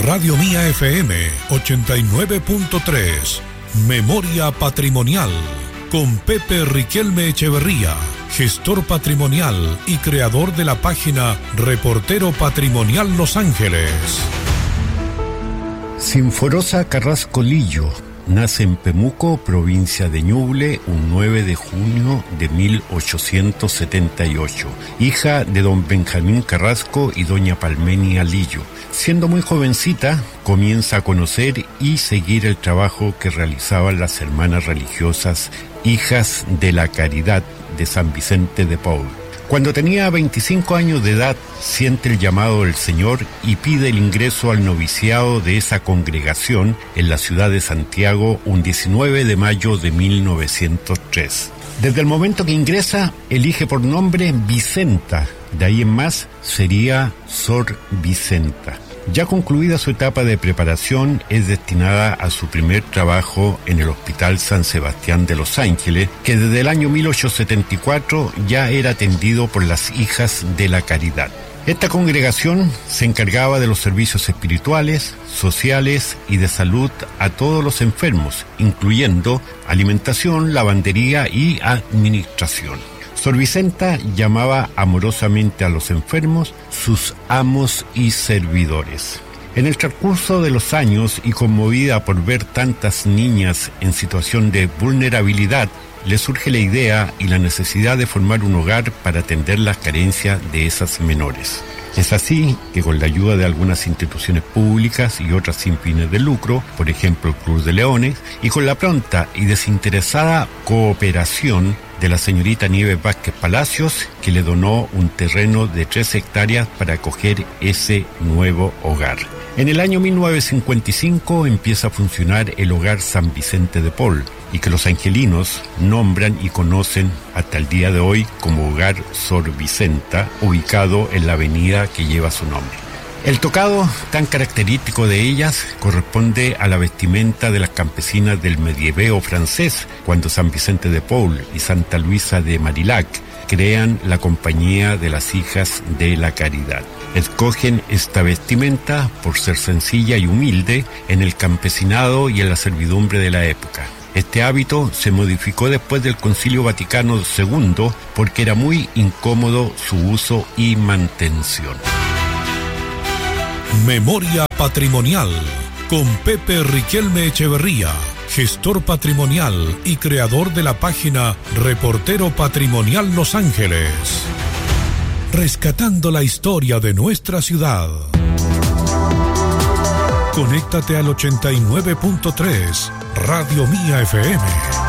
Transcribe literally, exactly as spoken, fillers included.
Radio Mía F M ochenta y nueve punto tres. Memoria Patrimonial con Pepe Riquelme Echeverría, gestor patrimonial y creador de la página Reportero Patrimonial Los Ángeles. Sinforosa Carrasco Lillo nace en Pemuco, provincia de Ñuble, un nueve de junio de mil ochocientos setenta y ocho, hija de don Benjamín Carrasco y doña Palmenia Lillo. Siendo muy jovencita, comienza a conocer y seguir el trabajo que realizaban las hermanas religiosas Hijas de la Caridad de San Vicente de Paul. Cuando tenía veinticinco años de edad, siente el llamado del Señor y pide el ingreso al noviciado de esa congregación en la ciudad de Santiago un diecinueve de mayo de mil novecientos tres. Desde el momento que ingresa, elige por nombre Vicenta. De ahí en más sería Sor Vicenta. Ya concluida su etapa de preparación, es destinada a su primer trabajo en el Hospital San Sebastián de Los Ángeles, que desde el año mil ochocientos setenta y cuatro ya era atendido por las Hijas de la Caridad. Esta congregación se encargaba de los servicios espirituales, sociales y de salud a todos los enfermos, incluyendo alimentación, lavandería y administración. Sor Vicenta llamaba amorosamente a los enfermos sus amos y servidores. En el transcurso de los años y conmovida por ver tantas niñas en situación de vulnerabilidad, le surge la idea y la necesidad de formar un hogar para atender las carencias de esas menores. Es así que con la ayuda de algunas instituciones públicas y otras sin fines de lucro, por ejemplo el Club de Leones, y con la pronta y desinteresada cooperación de la señorita Nieves Vázquez Palacios, que le donó un terreno de tres hectáreas para acoger ese nuevo hogar. En el año mil novecientos cincuenta y cinco empieza a funcionar el Hogar San Vicente de Paul, y que los angelinos nombran y conocen hasta el día de hoy como Hogar Sor Vicenta, ubicado en la avenida que lleva su nombre. El tocado tan característico de ellas corresponde a la vestimenta de las campesinas del medieveo francés, cuando San Vicente de Paul y Santa Luisa de Marillac crean la Compañía de las Hijas de la Caridad. Escogen esta vestimenta por ser sencilla y humilde en el campesinado y en la servidumbre de la época. Este hábito se modificó después del Concilio Vaticano segundo porque era muy incómodo su uso y mantención. Memoria Patrimonial con Pepe Riquelme Echeverría, gestor patrimonial y creador de la página Reportero Patrimonial Los Ángeles. Rescatando la historia de nuestra ciudad. Conéctate al ochenta y nueve punto tres, Radio Mía F M.